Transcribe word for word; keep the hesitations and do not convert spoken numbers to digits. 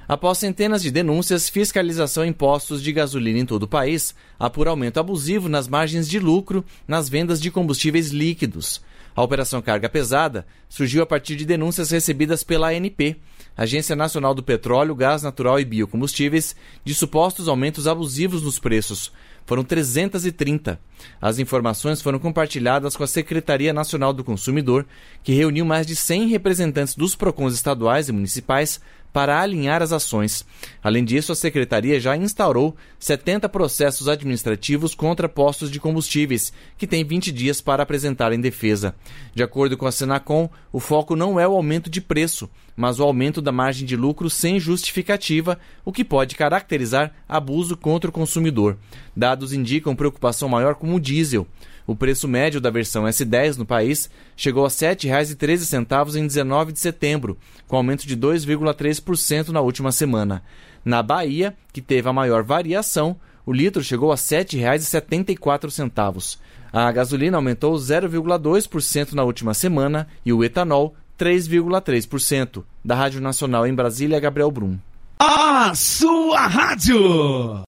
Após centenas de denúncias, fiscalização em postos de gasolina em todo o país apura aumento abusivo nas margens de lucro nas vendas de combustíveis líquidos. A Operação Carga Pesada surgiu a partir de denúncias recebidas pela A N P, Agência Nacional do Petróleo, Gás Natural e Biocombustíveis, de supostos aumentos abusivos nos preços. Foram trezentas e trinta. As informações foram compartilhadas com a Secretaria Nacional do Consumidor, que reuniu mais de cem representantes dos PROCONs estaduais e municipais para alinhar as ações. Além disso, a Secretaria já instaurou setenta processos administrativos contra postos de combustíveis, que têm vinte dias para apresentarem defesa. De acordo com a Senacom, o foco não é o aumento de preço, mas o aumento da margem de lucro sem justificativa, o que pode caracterizar abuso contra o consumidor. Dados indicam preocupação maior com o diesel. O preço médio da versão S dez no país chegou a sete reais e treze centavos em dezenove de setembro, com aumento de dois vírgula três por cento na última semana. Na Bahia, que teve a maior variação, o litro chegou a sete reais e setenta e quatro centavos. A gasolina aumentou zero vírgula dois por cento na última semana e o etanol três vírgula três por cento. Da Rádio Nacional em Brasília, Gabriel Brum. A sua rádio!